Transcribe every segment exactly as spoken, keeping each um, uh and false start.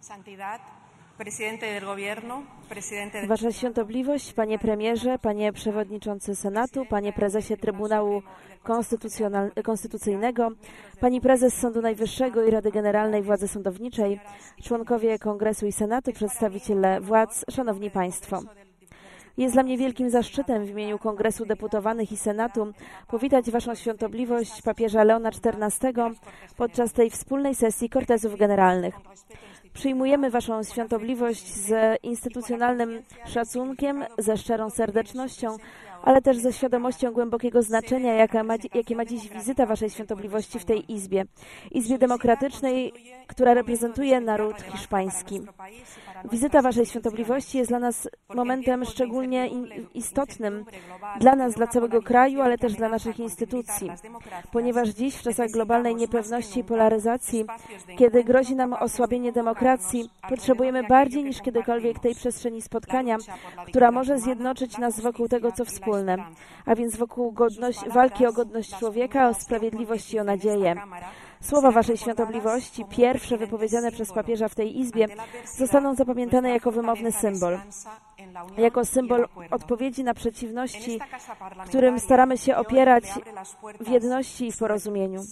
Wasza Świątobliwość, Panie Premierze, Panie Przewodniczący Senatu, Panie Prezesie Trybunału Konstytucyjnego, Pani Prezes Sądu Najwyższego i Rady Generalnej Władzy Sądowniczej, członkowie Kongresu i Senatu, przedstawiciele władz, Szanowni Państwo. Jest dla mnie wielkim zaszczytem w imieniu Kongresu Deputowanych i Senatu powitać Waszą Świątobliwość papieża Leona czternastego podczas tej wspólnej sesji Kortezów Generalnych. Przyjmujemy Waszą Świątobliwość z instytucjonalnym szacunkiem, ze szczerą serdecznością, ale też ze świadomością głębokiego znaczenia, jakie ma, jakie ma dziś wizyta Waszej Świątobliwości w tej Izbie. Izbie demokratycznej, która reprezentuje naród hiszpański. Wizyta Waszej Świątobliwości jest dla nas momentem szczególnie istotnym, dla nas, dla całego kraju, ale też dla naszych instytucji, ponieważ dziś, w czasach globalnej niepewności i polaryzacji, kiedy grozi nam osłabienie demokracji, potrzebujemy bardziej niż kiedykolwiek tej przestrzeni spotkania, która może zjednoczyć nas wokół tego, co wspólne, a więc wokół godność, walki o godność człowieka, o sprawiedliwość i o nadzieję. Słowa Waszej Świątobliwości, pierwsze wypowiedziane przez papieża w tej Izbie, zostaną zapamiętane jako wymowny symbol. Jako symbol odpowiedzi na przeciwności, którym staramy się opierać w jedności i w porozumieniu.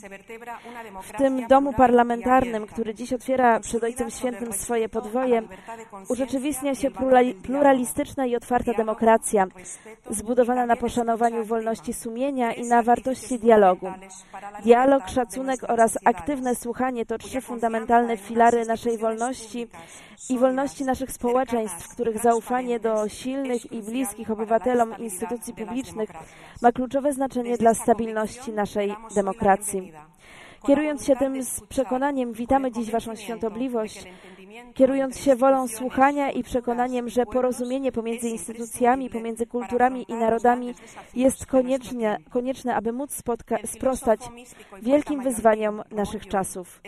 W tym domu parlamentarnym, który dziś otwiera przed Ojcem Świętym swoje podwoje, urzeczywistnia się pluralistyczna i otwarta demokracja, zbudowana na poszanowaniu wolności sumienia i na wartości dialogu. Dialog, szacunek oraz aktywne słuchanie to trzy fundamentalne filary naszej wolności i wolności naszych społeczeństw, w których zaufanie do silnych i bliskich obywatelom instytucji publicznych ma kluczowe znaczenie dla stabilności naszej demokracji. Kierując się tym z przekonaniem, witamy dziś Waszą Świątobliwość, kierując się wolą słuchania i przekonaniem, że porozumienie pomiędzy instytucjami, pomiędzy kulturami i narodami jest konieczne, konieczne aby móc spotka- sprostać wielkim wyzwaniom naszych czasów.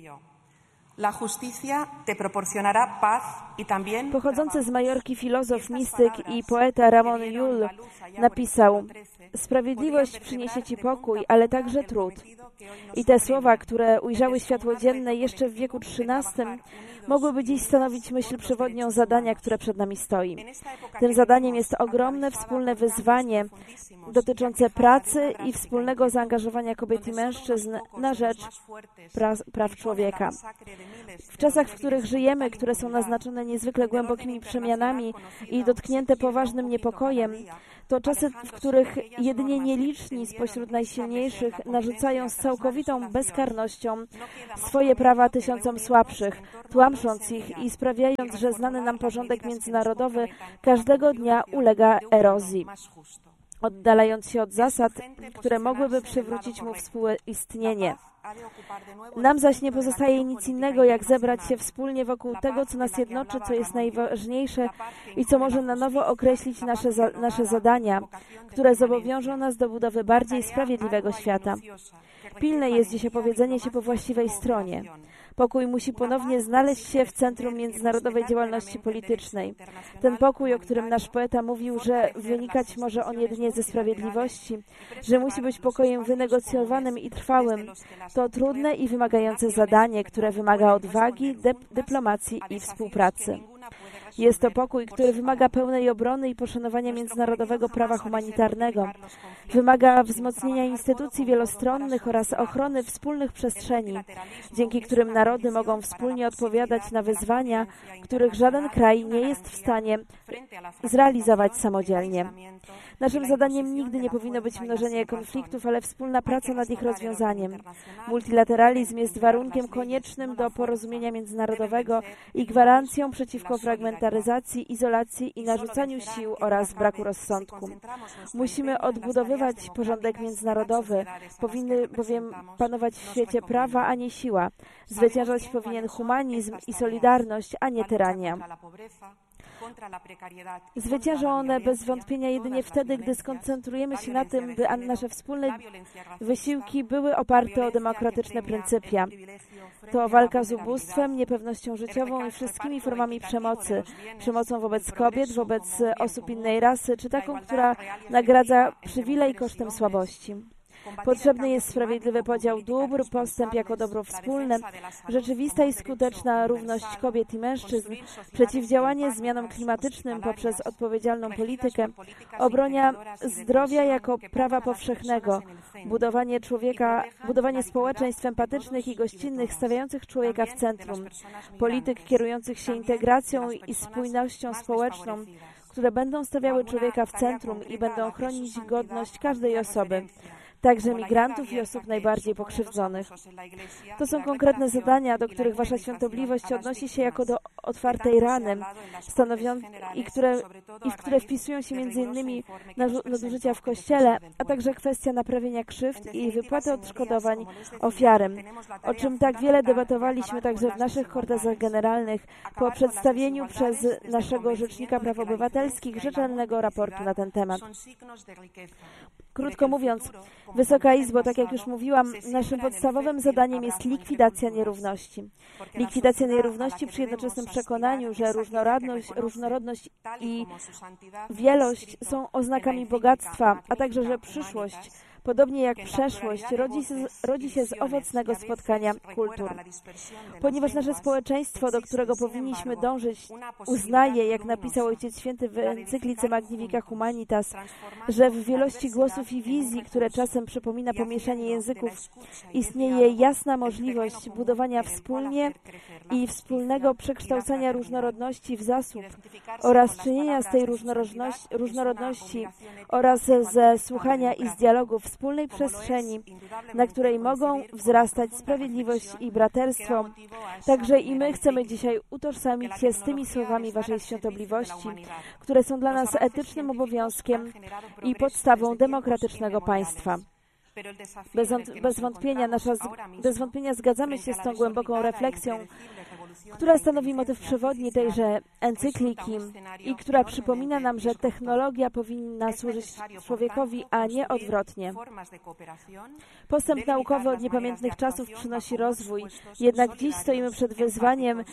Pochodzący z Majorki filozof, mistyk i poeta Ramon Llull napisał: sprawiedliwość przyniesie Ci pokój, ale także trud. I te słowa, które ujrzały światło dzienne jeszcze w wieku trzynastym, mogłyby dziś stanowić myśl przewodnią zadania, które przed nami stoi. Tym zadaniem jest ogromne wspólne wyzwanie dotyczące pracy i wspólnego zaangażowania kobiet i mężczyzn na rzecz pra praw człowieka. W czasach, w których żyjemy, które są naznaczone niezwykle głębokimi przemianami i dotknięte poważnym niepokojem, to czasy, w których jedynie nieliczni spośród najsilniejszych narzucają z całkowitą bezkarnością swoje prawa tysiącom słabszych, tłamsząc ich i sprawiając, że znany nam porządek międzynarodowy każdego dnia ulega erozji, oddalając się od zasad, które mogłyby przywrócić mu współistnienie. Nam zaś nie pozostaje nic innego, jak zebrać się wspólnie wokół tego, co nas jednoczy, co jest najważniejsze i co może na nowo określić nasze, za, nasze zadania, które zobowiążą nas do budowy bardziej sprawiedliwego świata. Pilne jest dziś opowiedzenie się po właściwej stronie. Pokój musi ponownie znaleźć się w centrum międzynarodowej działalności politycznej. Ten pokój, o którym nasz poeta mówił, że wynikać może on jedynie ze sprawiedliwości, że musi być pokojem wynegocjowanym i trwałym, to trudne i wymagające zadanie, które wymaga odwagi, dyplomacji i współpracy. Jest to pokój, który wymaga pełnej obrony i poszanowania międzynarodowego prawa humanitarnego. Wymaga wzmocnienia instytucji wielostronnych oraz ochrony wspólnych przestrzeni, dzięki którym narody mogą wspólnie odpowiadać na wyzwania, których żaden kraj nie jest w stanie zrealizować samodzielnie. Naszym zadaniem nigdy nie powinno być mnożenie konfliktów, ale wspólna praca nad ich rozwiązaniem. Multilateralizm jest warunkiem koniecznym do porozumienia międzynarodowego i gwarancją przeciwko fragmentaryzacji, izolacji i narzucaniu sił oraz braku rozsądku. Musimy odbudowywać porządek międzynarodowy, powinny bowiem panować w świecie prawa, a nie siła. Zwyciężać powinien humanizm i solidarność, a nie tyrania. Zwyciężą one bez wątpienia jedynie wtedy, gdy skoncentrujemy się na tym, by nasze wspólne wysiłki były oparte o demokratyczne pryncypia. To walka z ubóstwem, niepewnością życiową i wszystkimi formami przemocy. Przemocą wobec kobiet, wobec osób innej rasy, czy taką, która nagradza przywilej kosztem słabości. Potrzebny jest sprawiedliwy podział dóbr, postęp jako dobro wspólne, rzeczywista i skuteczna równość kobiet i mężczyzn, przeciwdziałanie zmianom klimatycznym poprzez odpowiedzialną politykę, obronia zdrowia jako prawa powszechnego, budowanie człowieka, budowanie społeczeństw empatycznych i gościnnych, stawiających człowieka w centrum, polityk kierujących się integracją i spójnością społeczną, które będą stawiały człowieka w centrum i będą chronić godność każdej osoby, także migrantów i osób najbardziej pokrzywdzonych. To są konkretne zadania, do których Wasza Świątobliwość odnosi się jako do otwartej rany, stanowią, i, które, i w które wpisują się między innymi nadużycia w Kościele, a także kwestia naprawienia krzywd i wypłaty odszkodowań ofiarem, o czym tak wiele debatowaliśmy także w naszych kortezach generalnych po przedstawieniu przez naszego Rzecznika Praw Obywatelskich rzetelnego raportu na ten temat. Krótko mówiąc, Wysoka Izbo, tak jak już mówiłam, naszym podstawowym zadaniem jest likwidacja nierówności. Likwidacja nierówności przy jednoczesnym przekonaniu, że różnorodność, różnorodność i wielość są oznakami bogactwa, a także, że przyszłość, podobnie jak przeszłość, rodzi się, rodzi się z owocnego spotkania kultur. Ponieważ nasze społeczeństwo, do którego powinniśmy dążyć, uznaje, jak napisał Ojciec Święty w encyklice Magnifica Humanitas, że w wielości głosów i wizji, które czasem przypomina pomieszanie języków, istnieje jasna możliwość budowania wspólnie i wspólnego przekształcania różnorodności w zasób oraz czynienia z tej różnorodności, różnorodności oraz ze słuchania i z dialogu wspólnej przestrzeni, na której mogą wzrastać sprawiedliwość i braterstwo. Także i my chcemy dzisiaj utożsamić się z tymi słowami Waszej Świątobliwości, które są dla nas etycznym obowiązkiem i podstawą demokratycznego państwa. Bez, bez, wątpienia nasza, bez wątpienia zgadzamy się z tą głęboką refleksją, która stanowi motyw przewodni tejże encykliki i która przypomina nam, że technologia powinna służyć człowiekowi, a nie odwrotnie. Postęp naukowy od niepamiętnych czasów przynosi rozwój, jednak dziś stoimy przed wyzwaniem,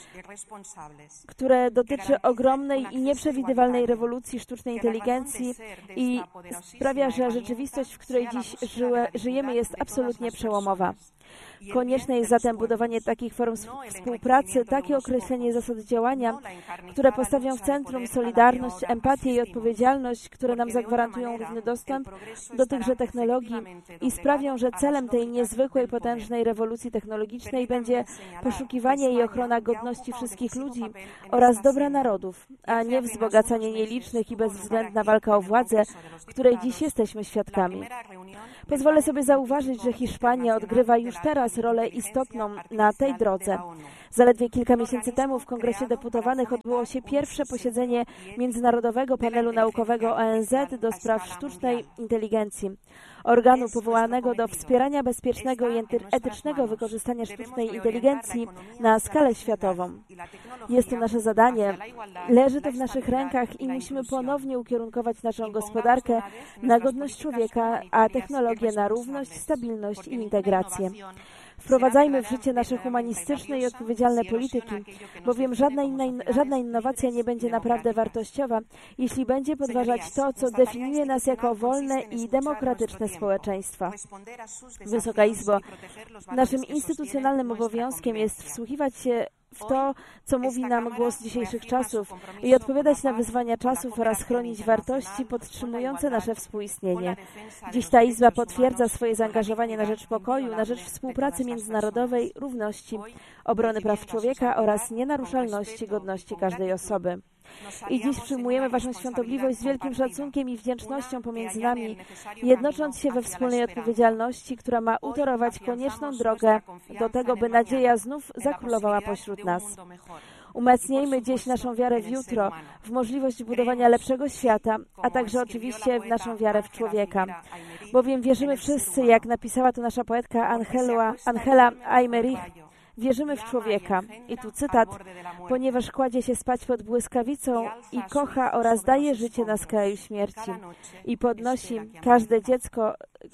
które dotyczy ogromnej i nieprzewidywalnej rewolucji sztucznej inteligencji i sprawia, że rzeczywistość, w której dziś żyje, żyjemy, jest absolutnie przełomowa. Konieczne jest zatem budowanie takich form współpracy, takie określenie zasad działania, które postawią w centrum solidarność, empatię i odpowiedzialność, które nam zagwarantują równy dostęp do tychże technologii i sprawią, że celem tej niezwykłej, potężnej rewolucji technologicznej będzie poszukiwanie i ochrona godności wszystkich ludzi oraz dobra narodów, a nie wzbogacanie nielicznych i bezwzględna walka o władzę, której dziś jesteśmy świadkami. Pozwolę sobie zauważyć, że Hiszpania odgrywa już teraz rolę istotną na tej drodze. Zaledwie kilka miesięcy temu w Kongresie Deputowanych odbyło się pierwsze posiedzenie Międzynarodowego Panelu Naukowego O N Z do spraw sztucznej inteligencji, organu powołanego do wspierania bezpiecznego i etycznego wykorzystania sztucznej inteligencji na skalę światową. Jest to nasze zadanie, leży to w naszych rękach i musimy ponownie ukierunkować naszą gospodarkę na godność człowieka, a technologię na równość, stabilność i integrację. Wprowadzajmy w życie nasze humanistyczne i odpowiedzialne polityki, bowiem żadna, inna, żadna innowacja nie będzie naprawdę wartościowa, jeśli będzie podważać to, co definiuje nas jako wolne i demokratyczne społeczeństwa. Wysoka Izbo, naszym instytucjonalnym obowiązkiem jest wsłuchiwać się w to, co mówi nam głos dzisiejszych czasów i odpowiadać na wyzwania czasów oraz chronić wartości podtrzymujące nasze współistnienie. Dziś ta Izba potwierdza swoje zaangażowanie na rzecz pokoju, na rzecz współpracy międzynarodowej, równości, obrony praw człowieka oraz nienaruszalności godności każdej osoby. I dziś przyjmujemy Waszą świątobliwość z wielkim szacunkiem i wdzięcznością pomiędzy nami, jednocząc się we wspólnej odpowiedzialności, która ma utorować konieczną drogę do tego, by nadzieja znów zakrólowała pośród nas. Umacniajmy dziś naszą wiarę w jutro, w możliwość budowania lepszego świata, a także oczywiście w naszą wiarę w człowieka. Bowiem wierzymy wszyscy, jak napisała to nasza poetka Angela, Angela Aymerich, wierzymy w człowieka. I tu cytat, ponieważ kładzie się spać pod błyskawicą i kocha oraz daje życie na skraju śmierci. I podnosi każde dziecko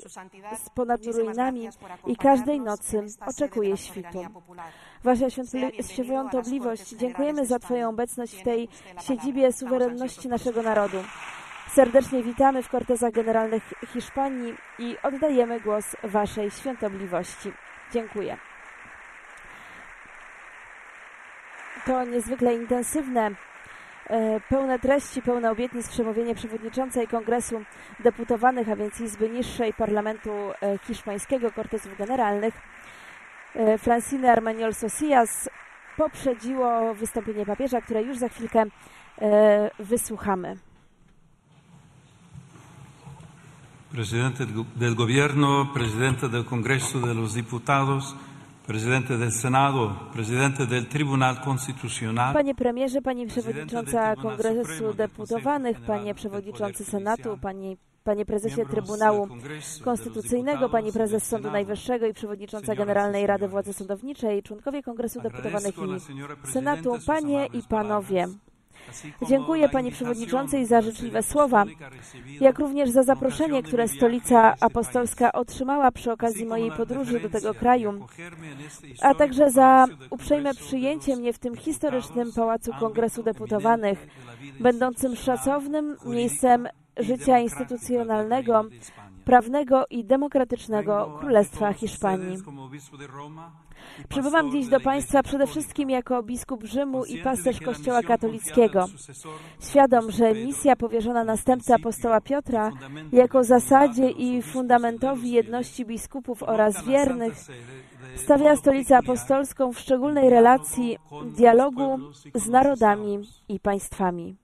z ponad ruinami i każdej nocy oczekuje świtu. Wasza świątobliwość, dziękujemy za Twoją obecność w tej siedzibie suwerenności naszego narodu. Serdecznie witamy w kortezach generalnych Hiszpanii i oddajemy głos Waszej świątobliwości. Dziękuję. To niezwykle intensywne, pełne treści, pełne obietnic przemówienie przewodniczącej Kongresu Deputowanych, a więc Izby Niższej Parlamentu Hiszpańskiego Kortezów Generalnych, Franciny Armeniol Socias, poprzedziło wystąpienie papieża, które już za chwilkę wysłuchamy. Presidente del Gobierno, Presidente del Congreso de los Diputados, Presidente del Senado, Presidente del Tribunal Constitucional. Panie premierze, pani przewodnicząca Kongresu Deputowanych, panie przewodniczący Senatu, pani, panie prezesie Trybunału Konstytucyjnego, pani prezes Sądu Najwyższego i przewodnicząca Generalnej Rady Władzy Sądowniczej, członkowie Kongresu Deputowanych i Senatu, panie i panowie. Dziękuję pani przewodniczącej za życzliwe słowa, jak również za zaproszenie, które Stolica Apostolska otrzymała przy okazji mojej podróży do tego kraju, a także za uprzejme przyjęcie mnie w tym historycznym Pałacu Kongresu Deputowanych, będącym szacownym miejscem życia instytucjonalnego, prawnego i demokratycznego Królestwa Hiszpanii. Przybywam dziś do Państwa przede wszystkim jako biskup Rzymu i pasterz Kościoła katolickiego, świadom, że misja powierzona następcy apostoła Piotra jako zasadzie i fundamentowi jedności biskupów oraz wiernych stawia Stolicę Apostolską w szczególnej relacji dialogu z narodami i państwami.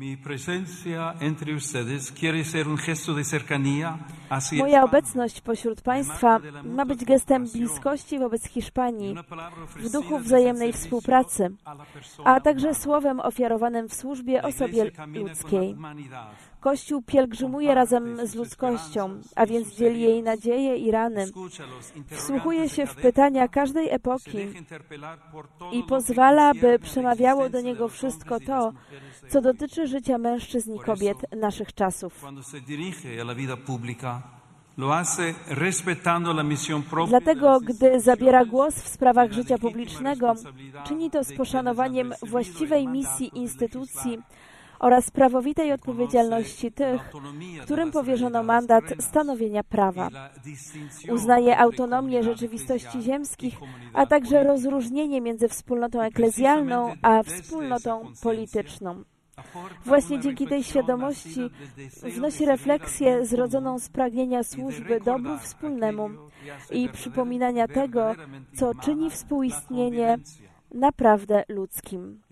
Moja obecność pośród Państwa ma być gestem bliskości wobec Hiszpanii w duchu wzajemnej współpracy, a także słowem ofiarowanym w służbie osobie ludzkiej. Kościół pielgrzymuje razem z ludzkością, a więc dzieli jej nadzieje i rany. Wsłuchuje się w pytania każdej epoki i pozwala, by przemawiało do niego wszystko to, co dotyczy życia mężczyzn i kobiet naszych czasów. Dlatego, gdy zabiera głos w sprawach życia publicznego, czyni to z poszanowaniem właściwej misji instytucji oraz prawowitej odpowiedzialności tych, którym powierzono mandat stanowienia prawa. Uznaje autonomię rzeczywistości ziemskich, a także rozróżnienie między wspólnotą eklezjalną a wspólnotą polityczną. Właśnie dzięki tej świadomości wnosi refleksję zrodzoną z pragnienia służby dobru wspólnemu i przypominania tego, co czyni współistnienie naprawdę ludzkim.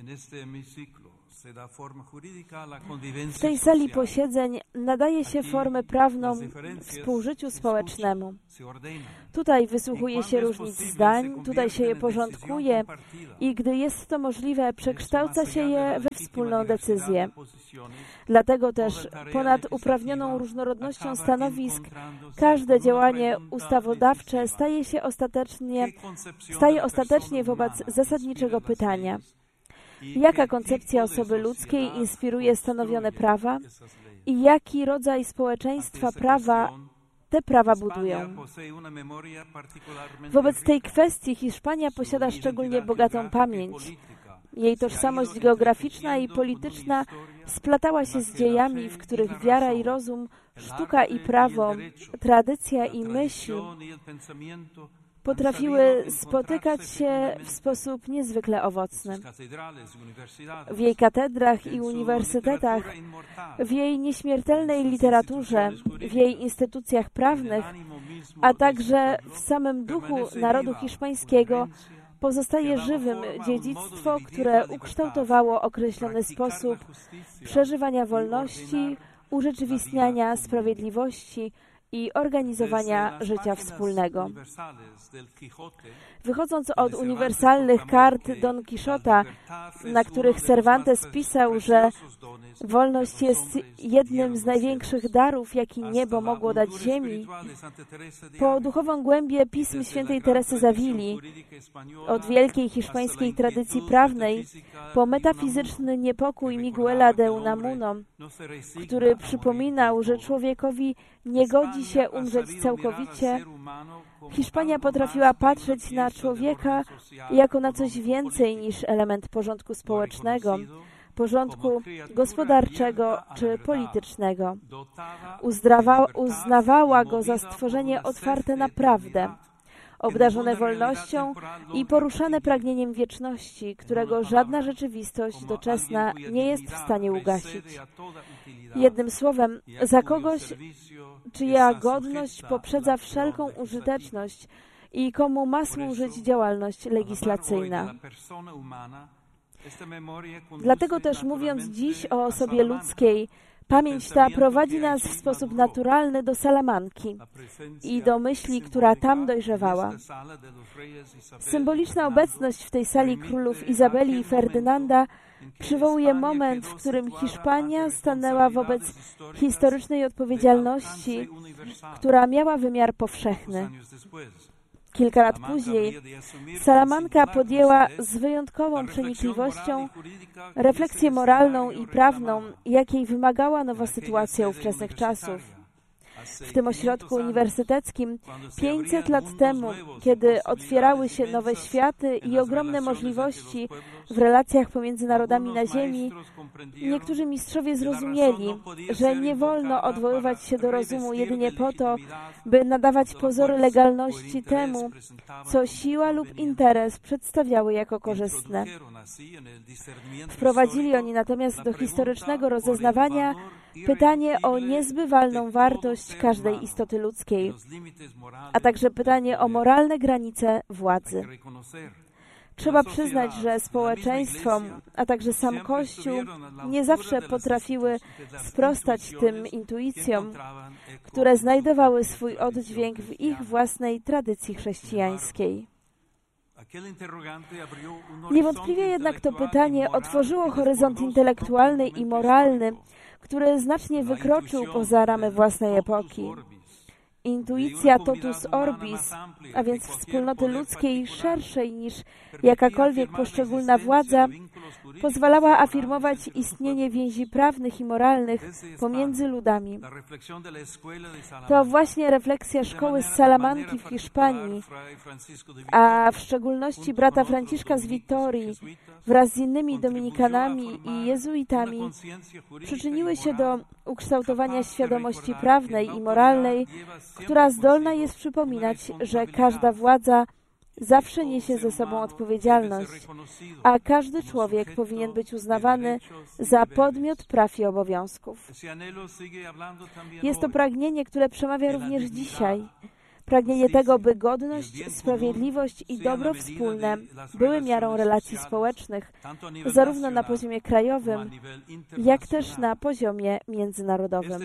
W tej sali posiedzeń nadaje się formę prawną współżyciu społecznemu. Tutaj wysłuchuje się różnic zdań, tutaj się je porządkuje i gdy jest to możliwe, przekształca się je we wspólną decyzję. Dlatego też ponad uprawnioną różnorodnością stanowisk każde działanie ustawodawcze staje się ostatecznie, staje ostatecznie wobec zasadniczego pytania: jaka koncepcja osoby ludzkiej inspiruje stanowione prawa i jaki rodzaj społeczeństwa prawa te prawa budują? Wobec tej kwestii Hiszpania posiada szczególnie bogatą pamięć. Jej tożsamość geograficzna i polityczna splatała się z dziejami, w których wiara i rozum, sztuka i prawo, tradycja i myśl potrafiły spotykać się w sposób niezwykle owocny. W jej katedrach i uniwersytetach, w jej nieśmiertelnej literaturze, w jej instytucjach prawnych, a także w samym duchu narodu hiszpańskiego pozostaje żywym dziedzictwo, które ukształtowało określony sposób przeżywania wolności, urzeczywistniania sprawiedliwości i organizowania życia wspólnego. Wychodząc od uniwersalnych kart Don Quixota, na których Cervantes pisał, że wolność jest jednym z największych darów, jaki niebo mogło dać ziemi, po duchową głębię pism świętej Teresy Zawili, od wielkiej hiszpańskiej tradycji prawnej, po metafizyczny niepokój Miguela de Unamuno, który przypominał, że człowiekowi nie godzi się umrzeć całkowicie, Hiszpania potrafiła patrzeć na człowieka jako na coś więcej niż element porządku społecznego, porządku gospodarczego czy politycznego. Uzdrawa, uznawała go za stworzenie otwarte na prawdę, obdarzone wolnością i poruszane pragnieniem wieczności, którego żadna rzeczywistość doczesna nie jest w stanie ugasić. Jednym słowem, za kogoś, czyja godność poprzedza wszelką użyteczność i komu ma służyć działalność legislacyjna. Dlatego też, mówiąc dziś o osobie ludzkiej, pamięć ta prowadzi nas w sposób naturalny do Salamanki i do myśli, która tam dojrzewała. Symboliczna obecność w tej sali królów Izabeli i Ferdynanda przywołuje moment, w którym Hiszpania stanęła wobec historycznej odpowiedzialności, która miała wymiar powszechny. Kilka lat później Salamanka podjęła z wyjątkową przenikliwością refleksję moralną i prawną, jakiej wymagała nowa sytuacja ówczesnych czasów. W tym ośrodku uniwersyteckim pięćset lat temu, kiedy otwierały się nowe światy i ogromne możliwości w relacjach pomiędzy narodami na ziemi, niektórzy mistrzowie zrozumieli, że nie wolno odwoływać się do rozumu jedynie po to, by nadawać pozory legalności temu, co siła lub interes przedstawiały jako korzystne. Wprowadzili oni natomiast do historycznego rozeznawania pytanie o niezbywalną wartość każdej istoty ludzkiej, a także pytanie o moralne granice władzy. Trzeba przyznać, że społeczeństwo, a także sam Kościół nie zawsze potrafiły sprostać tym intuicjom, które znajdowały swój oddźwięk w ich własnej tradycji chrześcijańskiej. Niewątpliwie jednak to pytanie otworzyło horyzont intelektualny i moralny, który znacznie wykroczył poza ramy własnej epoki. Intuicja totus orbis, a więc wspólnoty ludzkiej szerszej niż jakakolwiek poszczególna władza, pozwalała afirmować istnienie więzi prawnych i moralnych pomiędzy ludami. To właśnie refleksja szkoły z Salamanki w Hiszpanii, a w szczególności brata Franciszka z Wittorii wraz z innymi dominikanami i jezuitami przyczyniły się do ukształtowania świadomości prawnej i moralnej, która zdolna jest przypominać, że każda władza zawsze niesie ze sobą odpowiedzialność, a każdy człowiek powinien być uznawany za podmiot praw i obowiązków. Jest to pragnienie, które przemawia również dzisiaj. Pragnienie tego, by godność, sprawiedliwość i dobro wspólne były miarą relacji społecznych, zarówno na poziomie krajowym, jak też na poziomie międzynarodowym.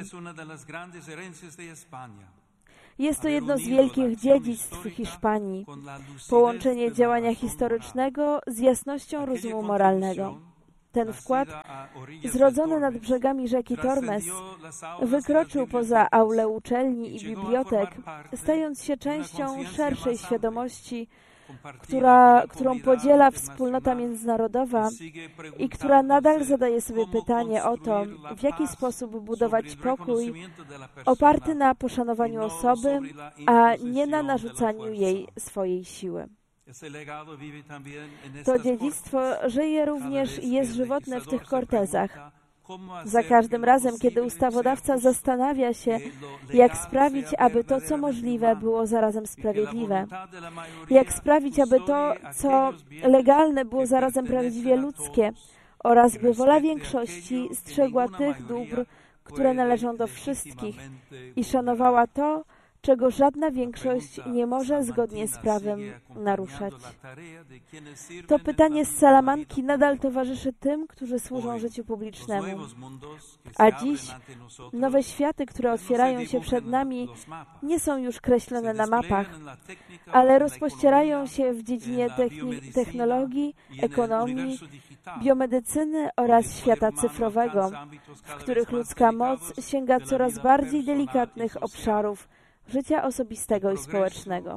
Jest to jedno z wielkich dziedzictw Hiszpanii, połączenie działania historycznego z jasnością rozumu moralnego. Ten wkład, zrodzony nad brzegami rzeki Tormes, wykroczył poza aulę uczelni i bibliotek, stając się częścią szerszej świadomości, która, którą podziela wspólnota międzynarodowa i która nadal zadaje sobie pytanie o to, w jaki sposób budować pokój oparty na poszanowaniu osoby, a nie na narzucaniu jej swojej siły. To dziedzictwo żyje również i jest żywotne w tych kortezach. Za każdym razem, kiedy ustawodawca zastanawia się, jak sprawić, aby to, co możliwe, było zarazem sprawiedliwe, jak sprawić, aby to, co legalne, było zarazem prawdziwie ludzkie oraz by wola większości strzegła tych dóbr, które należą do wszystkich i szanowała to, czego żadna większość nie może zgodnie z prawem naruszać. To pytanie z Salamanki nadal towarzyszy tym, którzy służą życiu publicznemu. A dziś nowe światy, które otwierają się przed nami, nie są już kreślone na mapach, ale rozpościerają się w dziedzinie technologii, ekonomii, biomedycyny oraz świata cyfrowego, w których ludzka moc sięga coraz bardziej delikatnych obszarów życia osobistego i społecznego.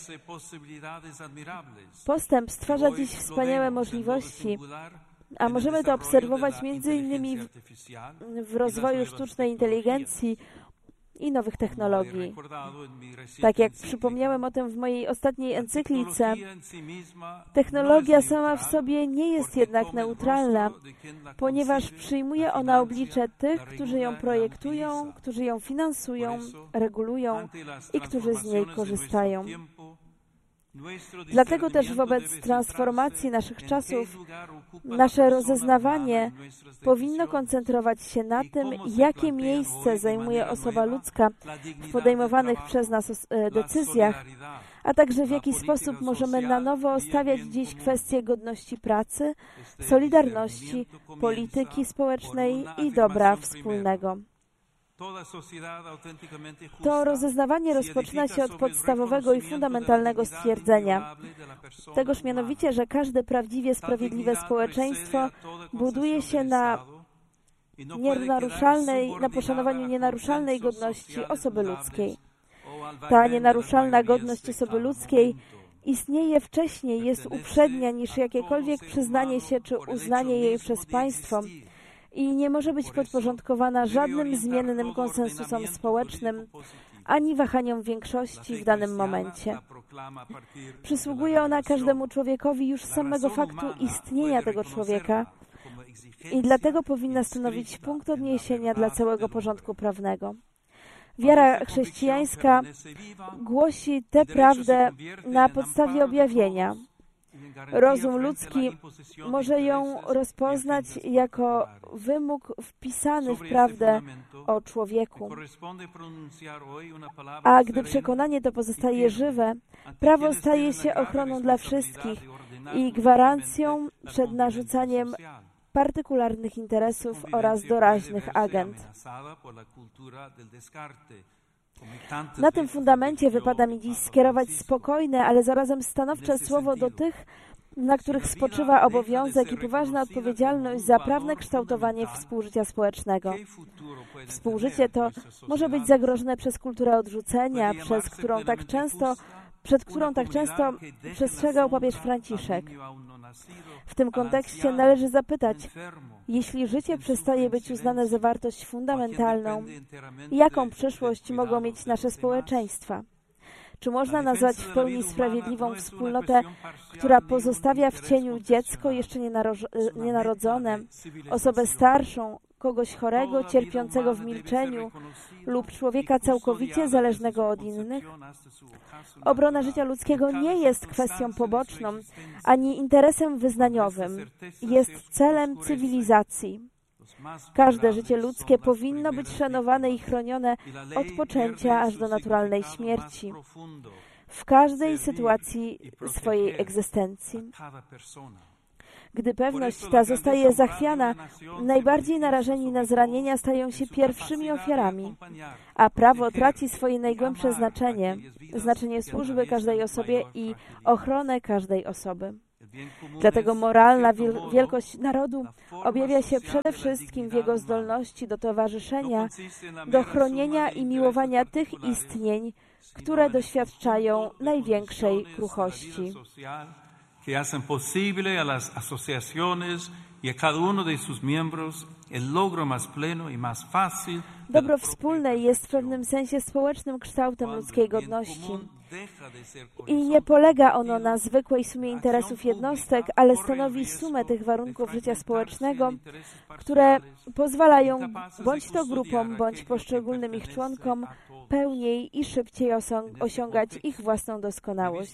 Postęp stwarza dziś wspaniałe możliwości, a możemy to obserwować między innymi w, w rozwoju sztucznej inteligencji i nowych technologii. Tak jak przypomniałem o tym w mojej ostatniej encyklice, technologia sama w sobie nie jest jednak neutralna, ponieważ przyjmuje ona oblicze tych, którzy ją projektują, którzy ją finansują, regulują i którzy z niej korzystają. Dlatego też wobec transformacji naszych czasów nasze rozeznawanie powinno koncentrować się na tym, jakie miejsce zajmuje osoba ludzka w podejmowanych przez nas decyzjach, a także w jaki sposób możemy na nowo stawiać dziś kwestie godności pracy, solidarności, polityki społecznej i dobra wspólnego. To rozeznawanie rozpoczyna się od podstawowego i fundamentalnego stwierdzenia, tegoż mianowicie, że każde prawdziwie sprawiedliwe społeczeństwo buduje się na nienaruszalnej, na poszanowaniu nienaruszalnej godności osoby ludzkiej. Ta nienaruszalna godność osoby ludzkiej istnieje wcześniej, jest uprzednia niż jakiekolwiek przyznanie się czy uznanie jej przez państwo i nie może być podporządkowana żadnym zmiennym konsensusom społecznym, ani wahaniom większości w danym momencie. Przysługuje ona każdemu człowiekowi już z samego faktu istnienia tego człowieka i dlatego powinna stanowić punkt odniesienia dla całego porządku prawnego. Wiara chrześcijańska głosi tę prawdę na podstawie objawienia. Rozum ludzki może ją rozpoznać jako wymóg wpisany w prawdę o człowieku. A gdy przekonanie to pozostaje żywe, prawo staje się ochroną dla wszystkich i gwarancją przed narzucaniem partykularnych interesów oraz doraźnych agent. Na tym fundamencie wypada mi dziś skierować spokojne, ale zarazem stanowcze słowo do tych, na których spoczywa obowiązek i poważna odpowiedzialność za prawne kształtowanie współżycia społecznego. Współżycie to może być zagrożone przez kulturę odrzucenia, przez którą tak często, przed którą tak często przestrzegał papież Franciszek. W tym kontekście należy zapytać, jeśli życie przestaje być uznane za wartość fundamentalną, jaką przyszłość mogą mieć nasze społeczeństwa? Czy można nazwać w pełni sprawiedliwą wspólnotę, która pozostawia w cieniu dziecko jeszcze nienarodzone, osobę starszą, kogoś chorego, cierpiącego w milczeniu lub człowieka całkowicie zależnego od innych? Obrona życia ludzkiego nie jest kwestią poboczną, ani interesem wyznaniowym. Jest celem cywilizacji. Każde życie ludzkie powinno być szanowane i chronione od poczęcia aż do naturalnej śmierci, w każdej sytuacji swojej egzystencji. Gdy pewność ta zostaje zachwiana, najbardziej narażeni na zranienia stają się pierwszymi ofiarami, a prawo traci swoje najgłębsze znaczenie, znaczenie służby każdej osobie i ochronę każdej osoby. Dlatego moralna wielkość narodu objawia się przede wszystkim w jego zdolności do towarzyszenia, do chronienia i miłowania tych istnień, które doświadczają największej kruchości. Que hacen posible a las asociaciones y a cada uno de sus miembros el logro más pleno y más fácil. Dobro wspólne jest w pewnym sensie społecznym kształtem ludzkiej godności. I nie polega ono na zwykłej sumie interesów jednostek, ale stanowi sumę tych warunków życia społecznego, które pozwalają bądź to grupom, bądź poszczególnym ich członkom pełniej i szybciej osiągać ich własną doskonałość.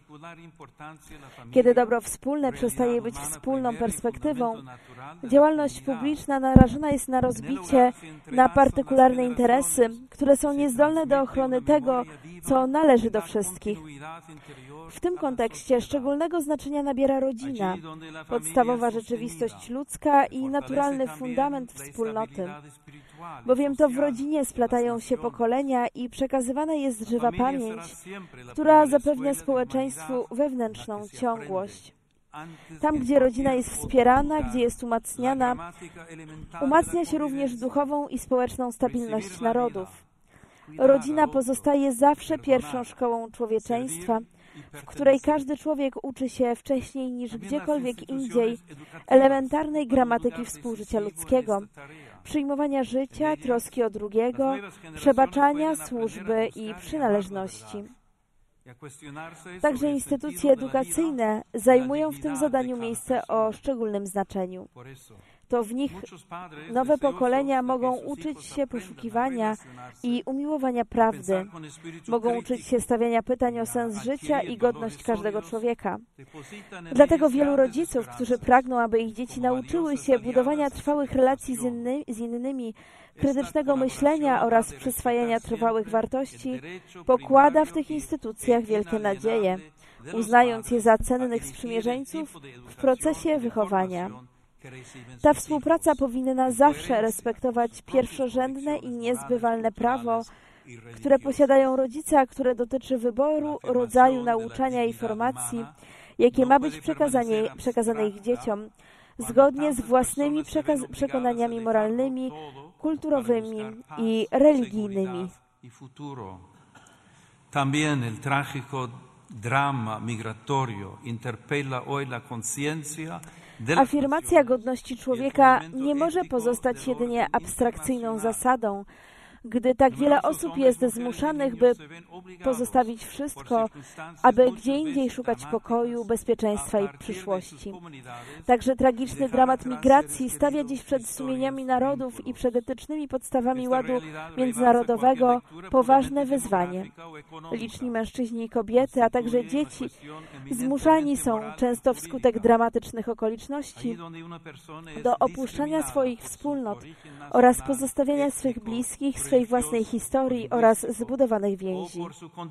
Kiedy dobro wspólne przestaje być wspólną perspektywą, działalność publiczna narażona jest na rozbicie na partykularne interesy, które są niezdolne do ochrony tego, co należy do wszystkich. W tym kontekście szczególnego znaczenia nabiera rodzina, podstawowa rzeczywistość ludzka i naturalny fundament wspólnoty. Bowiem to w rodzinie splatają się pokolenia i przekazywana jest żywa pamięć, która zapewnia społeczeństwu wewnętrzną ciągłość. Tam, gdzie rodzina jest wspierana, gdzie jest umacniana, umacnia się również duchową i społeczną stabilność narodów. Rodzina pozostaje zawsze pierwszą szkołą człowieczeństwa, w której każdy człowiek uczy się wcześniej niż gdziekolwiek indziej elementarnej gramatyki współżycia ludzkiego przyjmowania życia, troski o drugiego, przebaczania, służby i przynależności. Także instytucje edukacyjne zajmują w tym zadaniu miejsce o szczególnym znaczeniu. To w nich nowe pokolenia mogą uczyć się poszukiwania i umiłowania prawdy. Mogą uczyć się stawiania pytań o sens życia i godność każdego człowieka. Dlatego wielu rodziców, którzy pragną, aby ich dzieci nauczyły się budowania trwałych relacji z, inny, z innymi, krytycznego myślenia oraz przyswajania trwałych wartości, pokłada w tych instytucjach wielkie nadzieje, uznając je za cennych sprzymierzeńców w procesie wychowania. Ta współpraca powinna zawsze respektować pierwszorzędne i niezbywalne prawo, które posiadają rodzice, a które dotyczy wyboru rodzaju nauczania i formacji, jakie ma być przekazanie, przekazane ich dzieciom, zgodnie z własnymi przekonaniami moralnymi, kulturowymi i religijnymi. También el trágico drama migratorio interpela hoy la conciencia. Afirmacja godności człowieka nie może pozostać jedynie abstrakcyjną zasadą, gdy tak wiele osób jest zmuszanych, by pozostawić wszystko, aby gdzie indziej szukać pokoju, bezpieczeństwa i przyszłości. Także tragiczny dramat migracji stawia dziś przed sumieniami narodów i przed etycznymi podstawami ładu międzynarodowego poważne wyzwanie. Liczni mężczyźni i kobiety, a także dzieci zmuszani są, często wskutek dramatycznych okoliczności, do opuszczania swoich wspólnot oraz pozostawiania swych bliskich, swej własnej historii oraz zbudowanych więzi.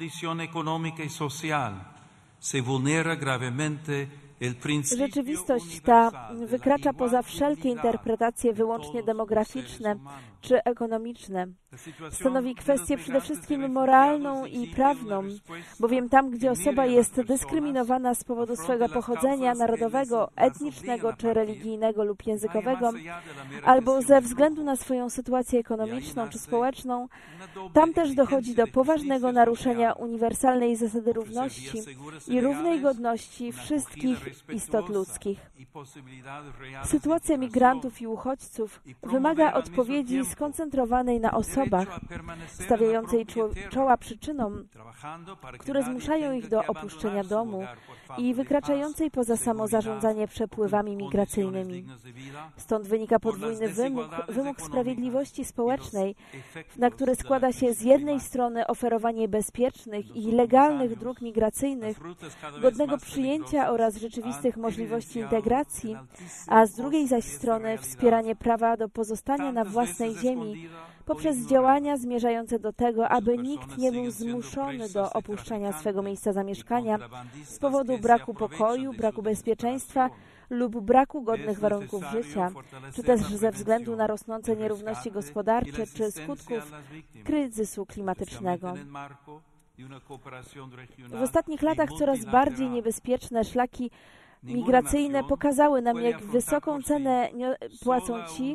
Rzeczywistość ta wykracza poza wszelkie interpretacje wyłącznie demograficzne czy ekonomiczne. Stanowi kwestię przede wszystkim moralną i prawną, bowiem tam, gdzie osoba jest dyskryminowana z powodu swego pochodzenia narodowego, etnicznego czy religijnego lub językowego, albo ze względu na swoją sytuację ekonomiczną czy społeczną, tam też dochodzi do poważnego naruszenia uniwersalnej zasady równości i równej godności wszystkich istot ludzkich. Sytuacja migrantów i uchodźców wymaga odpowiedzi skoncentrowanej na osobach, stawiającej czoła przyczynom, które zmuszają ich do opuszczenia domu i wykraczającej poza samo zarządzanie przepływami migracyjnymi. Stąd wynika podwójny wymóg, wymóg sprawiedliwości społecznej, na który składa się z jednej strony oferowanie bezpiecznych i legalnych dróg migracyjnych, godnego przyjęcia oraz rzeczywistych możliwości integracji, a z drugiej zaś strony wspieranie prawa do pozostania na własnej ziemi poprzez działania zmierzające do tego, aby nikt nie był zmuszony do opuszczania swego miejsca zamieszkania z powodu braku pokoju, braku bezpieczeństwa lub braku godnych warunków życia, czy też ze względu na rosnące nierówności gospodarcze czy skutków kryzysu klimatycznego. W ostatnich latach coraz bardziej niebezpieczne szlaki migracyjne pokazały nam, jak wysoką cenę płacą ci,